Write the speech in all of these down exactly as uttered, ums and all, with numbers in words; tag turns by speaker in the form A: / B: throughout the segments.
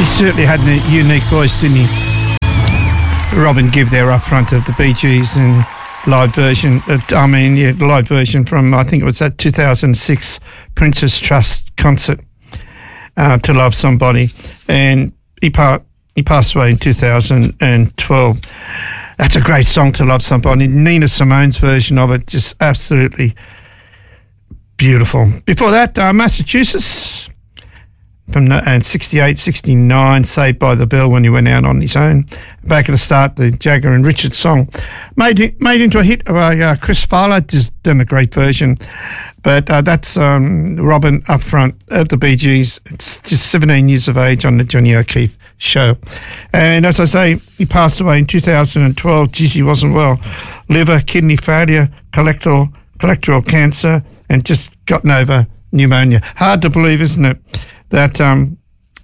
A: He certainly had a unique voice, didn't he? Robin Gibb there up front of the Bee Gees and live version. Uh, I mean, yeah, the live version from, I think it was that two thousand six Prince's Trust concert, uh, To Love Somebody. And he, par- he passed away in two thousand twelve. That's a great song, To Love Somebody. Nina Simone's version of it, just absolutely beautiful. Before that, uh, Massachusetts, from the, and sixty-eight, sixty-nine, Saved by the Bell when he went out on his own. Back at the start, the Jagger and Richards song. Made made into a hit by uh, Chris Farlow, just done a great version. But uh, that's um, Robin up front of the Bee Gees. It's just seventeen years of age on the Johnny O'Keefe show. And as I say, he passed away in two thousand twelve. Geez, he wasn't well. Liver, kidney failure, colorectal, colorectal cancer, and just gotten over pneumonia. Hard to believe, isn't it? That um,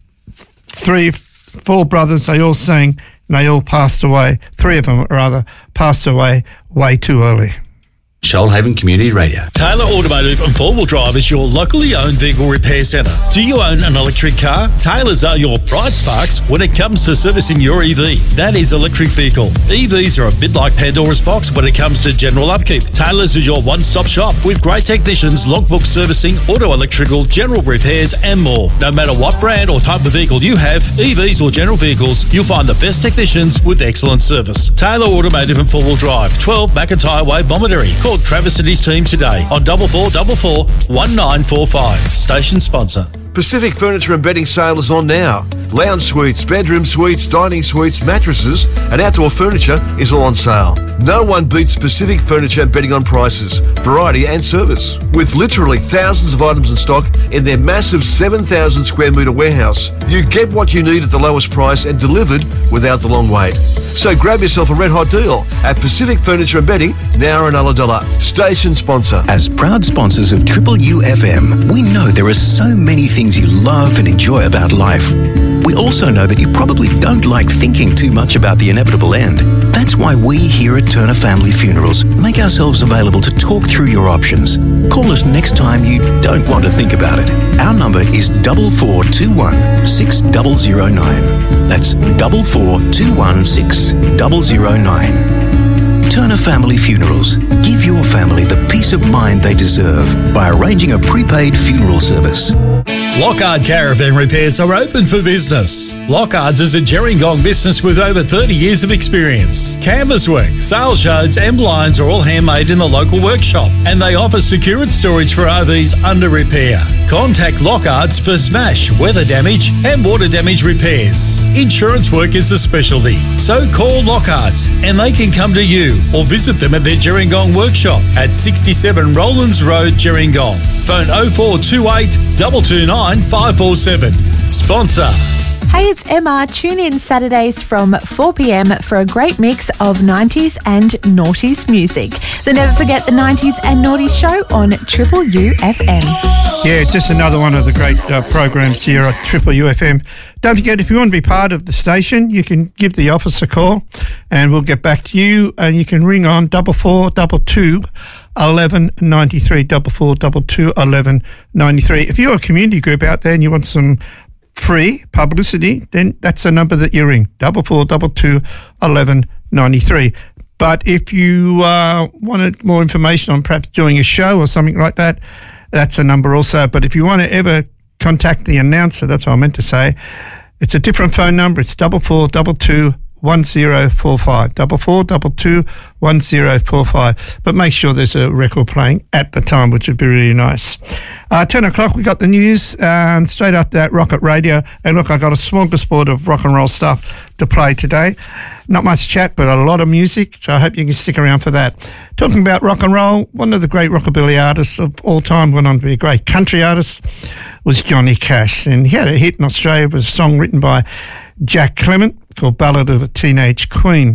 A: three, four brothers, they all sang, and they all passed away. Three of them, rather, passed away way too early.
B: Shoalhaven Community Radio.
C: Taylor Automotive and Four Wheel Drive is your locally owned vehicle repair centre. Do you own an electric car? Taylor's are your bright sparks when it comes to servicing your E V. That is electric vehicle. E Vs are a bit like Pandora's box when it comes to general upkeep. Taylor's is your one-stop shop with great technicians, logbook servicing, auto electrical, general repairs and more. No matter what brand or type of vehicle you have, E Vs or general vehicles, you'll find the best technicians with excellent service. Taylor Automotive and Four Wheel Drive, twelve McIntyre Way, Bomaderry. Call Travis and his team today on double four double four one nine four five. Station sponsor.
D: Pacific Furniture and Bedding sale is on now. Lounge suites, bedroom suites, dining suites, mattresses and outdoor furniture is all on sale. No one beats Pacific Furniture and Bedding on prices, variety and service. With literally thousands of items in stock in their massive seven thousand square metre warehouse, you get what you need at the lowest price and delivered without the long wait. So grab yourself a red hot deal at Pacific Furniture and Bedding, now in Ulladulla. Station sponsor.
E: As proud sponsors of Triple U F M, we know there are so many things you love and enjoy about life. We also know that you probably don't like thinking too much about the inevitable end. That's why we here at Turner Family Funerals make ourselves available to talk through your options. Call us next time you don't want to think about it. Our number is double four two one six zero zero nine. That's double four two one six zero zero nine. Turner Family Funerals. Give your family the peace of mind they deserve by arranging a prepaid funeral service.
C: Lockhart Caravan Repairs are open for business. Lockhart's is a Gerringong business with over thirty years of experience. Canvas work, sail shards and blinds are all handmade in the local workshop, and they offer secured storage for R Vs under repair. Contact Lockhart's for smash, weather damage and water damage repairs. Insurance work is a specialty, so call Lockhart's and they can come to you or visit them at their Gerringong workshop at sixty-seven Rowlands Road, Gerringong. Phone oh four two eight two two nine five four seven. Sponsor.
F: Hey, it's Emma. Tune in Saturdays from four p.m. for a great mix of nineties and noughties music. The Never Forget the nineties and Noughties show on Triple U F M.
A: Yeah, it's just another one of the great uh, programs here at Triple U F M. Don't forget, if you want to be part of the station, you can give the office a call and we'll get back to you, and you can ring on double four double two eleven ninety three, double four double two eleven ninety three. If you're a community group out there and you want some free publicity, then that's the number that you ring, double four double two eleven ninety three. But if you uh, wanted more information on perhaps doing a show or something like that, that's a number also. But if you want to ever contact the announcer, that's what I meant to say, it's a different phone number. It's double four double two one zero four five, double four double two one zero four five. But make sure there's a record playing at the time, which would be really nice. Uh, ten o'clock, we got the news, and straight after that, Rocket Radio. And look, I got a smorgasbord of rock and roll stuff to play today. Not much chat, but a lot of music, so I hope you can stick around for that. Talking about rock and roll, one of the great rockabilly artists of all time, went on to be a great country artist, was Johnny Cash. And he had a hit in Australia. It was a song written by Jack Clement called Ballad of a Teenage Queen.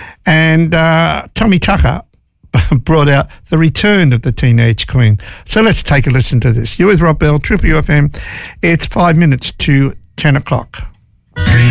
A: And uh, Tommy Tucker brought out The Return of the Teenage Queen. So let's take a listen to this. You're with Rob Bell, Triple U F M. It's five minutes to ten o'clock.